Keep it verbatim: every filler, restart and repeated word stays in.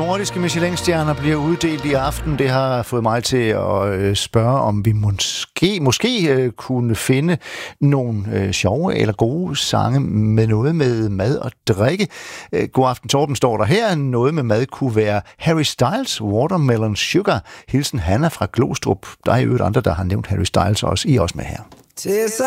nordiske Michelin-stjerner bliver uddelt i aften. Det har fået mig til at spørge, om vi måske, måske kunne finde nogle øh, sjove eller gode sange med noget med mad og drikke. God aften, Torben, står der her. Noget med mad kunne være Harry Styles, Watermelon Sugar. Hilsen Hanna fra Glostrup. Der er jo et andre, der har nævnt Harry Styles også. I er også med her.